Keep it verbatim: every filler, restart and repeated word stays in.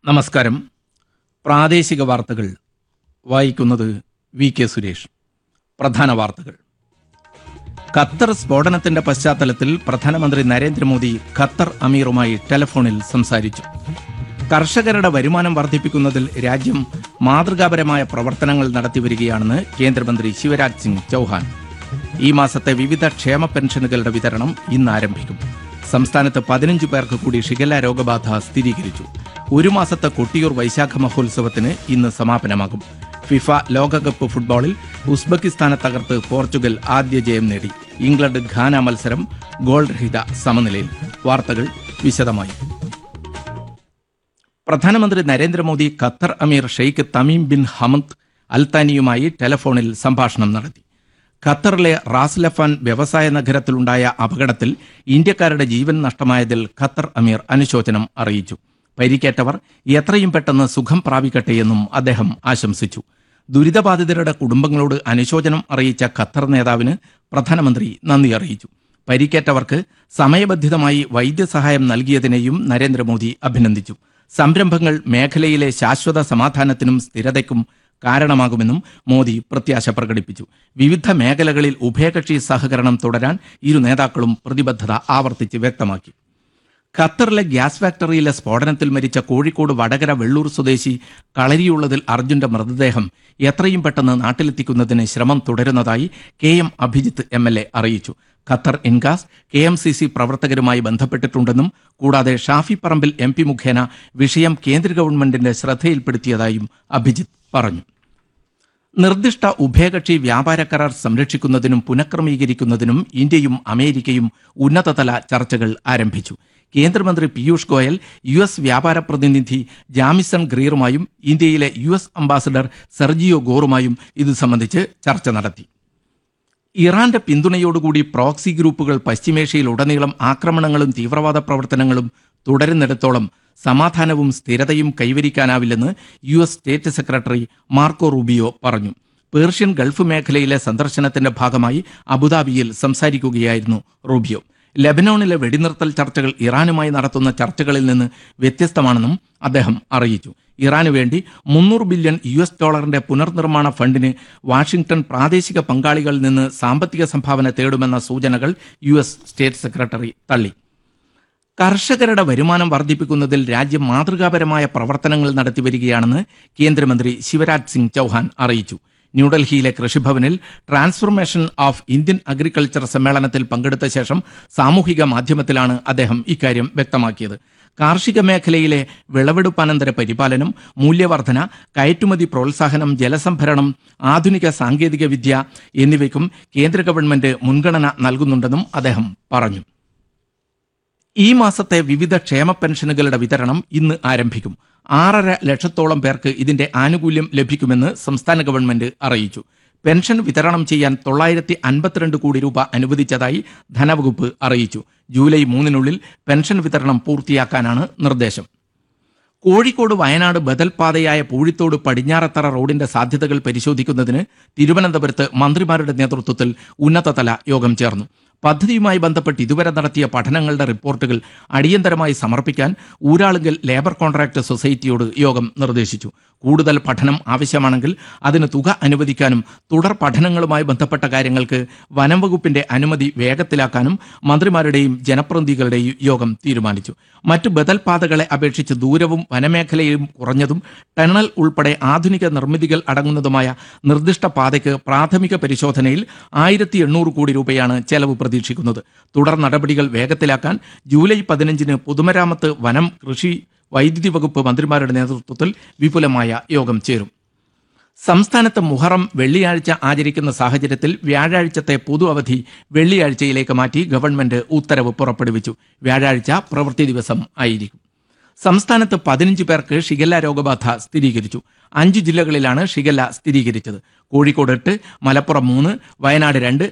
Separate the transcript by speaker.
Speaker 1: നമസ്കാരം. പ്രാദേശിക വാർത്തകൾ വായിക്കുന്നത് വി കെ സുരേഷ്. പ്രധാന വാർത്തകൾ. ഖത്തർ സ്ഫോടനത്തിന്റെ പശ്ചാത്തലത്തിൽ പ്രധാനമന്ത്രി നരേന്ദ്രമോദി ഖത്തർ അമീറുമായി ടെലിഫോണിൽ സംസാരിച്ചു. കർഷകരുടെ വരുമാനം വർദ്ധിപ്പിക്കുന്നതിൽ രാജ്യം മാതൃകാപരമായ പ്രവർത്തനങ്ങൾ നടത്തിവരികയാണെന്ന് കേന്ദ്രമന്ത്രി ശിവരാജ് സിംഗ് ചൌഹാൻ. ഈ മാസത്തെ വിവിധ ക്ഷേമ പെൻഷനുകളുടെ വിതരണം ഇന്ന് ആരംഭിക്കും. സംസ്ഥാനത്ത് പതിനഞ്ച് പേർക്ക് കൂടി ഷിഗല്ല രോഗബാധ സ്ഥിരീകരിച്ചു. ഒരു മാസത്തെ കൊട്ടിയൂർ വൈശാഖ മഹോത്സവത്തിന് ഇന്ന് സമാപനമാകും. ഫിഫ ലോകകപ്പ് ഫുട്ബോളിൽ ഉസ്ബെക്കിസ്ഥാനെ തകർത്ത് പോർച്ചുഗൽ ആദ്യ ജയം നേടി. ഇംഗ്ലണ്ട് ഘാന മത്സരം ഗോൾ രഹിത സമനിലയിൽ. വാർത്തകൾ വിശദമായി. പ്രധാനമന്ത്രി നരേന്ദ്രമോദി ഖത്തർ അമീർ ഷെയ്ഖ് തമീം ബിൻ ഹമദ് അൽത്താനിയുമായി ടെലിഫോണിൽ സംഭാഷണം നടത്തി. ഖത്തറിലെ റാസ് ലഫാൻ വ്യവസായ നഗരത്തിലുണ്ടായ അപകടത്തിൽ ഇന്ത്യക്കാരുടെ ജീവൻ നഷ്ടമായതിൽ ഖത്തർ അമീർ അനുശോചനം അറിയിച്ചു. പരിക്കേറ്റവർ എത്രയും പെട്ടെന്ന് സുഖം പ്രാപിക്കട്ടെയെന്നും അദ്ദേഹം ആശംസിച്ചു. ദുരിതബാധിതരുടെ കുടുംബങ്ങളോട് അനുശോചനം അറിയിച്ച ഖത്തർ നേതാവിന് പ്രധാനമന്ത്രി നന്ദി അറിയിച്ചു. പരിക്കേറ്റവർക്ക് സമയബന്ധിതമായി വൈദ്യസഹായം നൽകിയതിനെയും നരേന്ദ്രമോദി അഭിനന്ദിച്ചു. സംരംഭങ്ങൾ മേഖലയിലെ ശാശ്വത സമാധാനത്തിനും സ്ഥിരതയ്ക്കും കാരണമാകുമെന്നും മോദി പ്രത്യാശ പ്രകടിപ്പിച്ചു. വിവിധ മേഖലകളിൽ ഉഭയകക്ഷി സഹകരണം തുടരാൻ ഇരു നേതാക്കളും പ്രതിബദ്ധത ആവർത്തിച്ച് വ്യക്തമാക്കി. ഖത്തറിലെ ഗ്യാസ് ഫാക്ടറിയിലെ സ്ഫോടനത്തിൽ മരിച്ച കോഴിക്കോട് വടകര വെള്ളൂർ സ്വദേശി കളരിയുള്ളതിൽ അർജുന്റെ മൃതദേഹം എത്രയും പെട്ടെന്ന് നാട്ടിലെത്തിക്കുന്നതിന് ശ്രമം തുടരുന്നതായി K M Abhijith M L A അറിയിച്ചു. Qatar ഇൻഗാസ് K M C C പ്രവർത്തകരുമായി ബന്ധപ്പെട്ടിട്ടുണ്ടെന്നും കൂടാതെ ഷാഫി പറമ്പിൽ എം പി മുഖേന വിഷയം കേന്ദ്ര ഗവൺമെന്റിന്റെ ശ്രദ്ധയിൽപ്പെടുത്തിയതായും അഭിജിത്ത് പറഞ്ഞു. നിർദ്ദിഷ്ട ഉഭയകക്ഷി വ്യാപാര കരാർ സംരക്ഷിക്കുന്നതിനും പുനഃക്രമീകരിക്കുന്നതിനും ഇന്ത്യയും അമേരിക്കയും ഉന്നതതല ചർച്ചകൾ ആരംഭിച്ചു. കേന്ദ്രമന്ത്രി പീയൂഷ് ഗോയൽ യു എസ് വ്യാപാര പ്രതിനിധി ജാമിസൺ ഗ്രീറുമായും ഇന്ത്യയിലെ യു എസ് അംബാസഡർ സെർജിയോ ഗോറുമായും ഇത് സംബന്ധിച്ച് ചർച്ച നടത്തി. ഇറാന്റെ പിന്തുണയോടുകൂടി പ്രോക്സി ഗ്രൂപ്പുകൾ പശ്ചിമേഷ്യയിലുടനീളം ആക്രമണങ്ങളും തീവ്രവാദ പ്രവർത്തനങ്ങളും തുടരുന്നിടത്തോളം സമാധാനവും സ്ഥിരതയും കൈവരിക്കാനാവില്ലെന്ന് U S state secretary Marco Rubio പറഞ്ഞു. പേർഷ്യൻ ഗൾഫ് മേഖലയിലെ സന്ദർശനത്തിന്റെ ഭാഗമായി അബുദാബിയിൽ സംസാരിക്കുകയായിരുന്നു റൂബിയോ. ലെബനോണിലെ വെടിനിർത്തൽ ചർച്ചകൾ ഇറാനുമായി നടത്തുന്ന ചർച്ചകളിൽ നിന്ന് വ്യത്യസ്തമാണെന്നും അദ്ദേഹം അറിയിച്ചു. ഇറാനു വേണ്ടി മുന്നൂറ് ബില്യൺ യു എസ് ഡോളറിന്റെ പുനർനിർമ്മാണ ഫണ്ടിന് വാഷിംഗ്ടൺ പ്രാദേശിക പങ്കാളികളിൽ നിന്ന് സാമ്പത്തിക സംഭാവന തേടുമെന്ന സൂചനകൾ യു എസ് സ്റ്റേറ്റ് സെക്രട്ടറി തള്ളി. കർഷകരുടെ വരുമാനം വർദ്ധിപ്പിക്കുന്നതിൽ രാജ്യം മാതൃകാപരമായ പ്രവർത്തനങ്ങൾ നടത്തിവരികയാണെന്ന് കേന്ദ്രമന്ത്രി ശിവരാജ് സിംഗ് ചൌഹാൻ അറിയിച്ചു. ന്യൂഡൽഹിയിലെ കൃഷിഭവനിൽ ട്രാൻസ്ഫോർമേഷൻ ഓഫ് ഇന്ത്യൻ അഗ്രികൾച്ചർ സമ്മേളനത്തിൽ പങ്കെടുത്ത ശേഷം സാമൂഹിക മാധ്യമത്തിലാണ് അദ്ദേഹം ഇക്കാര്യം വ്യക്തമാക്കിയത്. കാർഷിക മേഖലയിലെ വിളവെടുപ്പാനന്തര പരിപാലനം, മൂല്യവർധന, കയറ്റുമതി പ്രോത്സാഹനം, ജലസംഭരണം, ആധുനിക സാങ്കേതിക വിദ്യ എന്നിവയ്ക്കും കേന്ദ്ര ഗവൺമെന്റ് മുൻഗണന നൽകുന്നുണ്ടെന്നും അദ്ദേഹം പറഞ്ഞു. ഈ മാസത്തെ വിവിധ ക്ഷേമ പെൻഷനുകളുടെ വിതരണം ഇന്ന് ആരംഭിക്കും. ആറര ലക്ഷത്തോളം പേർക്ക് ഇതിന്റെ ആനുകൂല്യം ലഭിക്കുമെന്ന് സംസ്ഥാന ഗവൺമെന്റ് അറിയിച്ചു. പെൻഷൻ വിതരണം ചെയ്യാൻ തൊള്ളായിരത്തി അൻപത്തിരണ്ട് കോടി രൂപ അനുവദിച്ചതായി ധനവകുപ്പ് അറിയിച്ചു. ജൂലൈ മൂന്നിനുള്ളിൽ പെൻഷൻ വിതരണം പൂർത്തിയാക്കാനാണ് നിർദ്ദേശം. കോഴിക്കോട് വയനാട് ബദൽ പാതയായ പൂഴിത്തോട് പടിഞ്ഞാറത്തറ റോഡിന്റെ സാധ്യതകൾ പരിശോധിക്കുന്നതിന് തിരുവനന്തപുരത്ത് മന്ത്രിമാരുടെ നേതൃത്വത്തിൽ ഉന്നതതല യോഗം ചേർന്നു. പദ്ധതിയുമായി ബന്ധപ്പെട്ട് ഇതുവരെ നടത്തിയ പഠനങ്ങളുടെ റിപ്പോർട്ടുകൾ അടിയന്തരമായി സമർപ്പിക്കാൻ ഊരാളുങ്കൽ ലേബർ കോൺട്രാക്ട് സൊസൈറ്റിയോട് യോഗം നിർദ്ദേശിച്ചു. കൂടുതൽ പഠനം ആവശ്യമാണെങ്കിൽ അതിന് തുക അനുവദിക്കാനും തുടർ പഠനങ്ങളുമായി ബന്ധപ്പെട്ട കാര്യങ്ങൾക്ക് വനം വകുപ്പിന്റെ അനുമതി വേഗത്തിലാക്കാനും മന്ത്രിമാരുടെയും ജനപ്രതിനിധികളുടെയും യോഗം തീരുമാനിച്ചു. മറ്റ് ബദൽ പാതകളെ അപേക്ഷിച്ച് ദൂരവും വനമേഖലയും കുറഞ്ഞതും ടണൽ ഉൾപ്പെടെ ആധുനിക നിർമ്മിതികൾ അടങ്ങുന്നതുമായ നിർദ്ദിഷ്ട പാതയ്ക്ക് പ്രാഥമിക പരിശോധനയിൽ ആയിരത്തി എണ്ണൂറ് കോടി രൂപയാണ് ചെലവ് പ്രതീക്ഷിക്കുന്നത്. തുടർ നടപടികൾ വേഗത്തിലാക്കാൻ ജൂലൈ പതിനഞ്ചിന് പൊതുമരാമത്ത്, വനം, കൃഷി, വൈദ്യുതി വകുപ്പ് മന്ത്രിമാരുടെ നേതൃത്വത്തിൽ വിപുലമായ യോഗം ചേരും. സംസ്ഥാനത്ത് മുഹറം വെള്ളിയാഴ്ച ആചരിക്കുന്ന സാഹചര്യത്തിൽ വ്യാഴാഴ്ചത്തെ പൊതു അവധി വെള്ളിയാഴ്ചയിലേക്ക് മാറ്റി ഗവൺമെന്റ് ഉത്തരവ് പുറപ്പെടുവിച്ചു. വ്യാഴാഴ്ച പ്രവൃത്തി ദിവസം ആയിരിക്കും. സംസ്ഥാനത്ത് പതിനഞ്ച് പേർക്ക് ഷിഗല്ല രോഗബാധ സ്ഥിരീകരിച്ചു. അഞ്ചു ജില്ലകളിലാണ് ഷിഗല്ല സ്ഥിരീകരിച്ചത്. കോഴിക്കോട് എട്ട്, മലപ്പുറം മൂന്ന്, വയനാട് രണ്ട്,